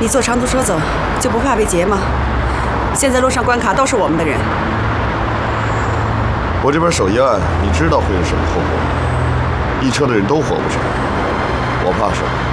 你坐长途车走，就不怕被劫吗？现在路上关卡都是我们的人。 我这边手一案，你知道会是什么后果？一车的人都活不成，我怕什么？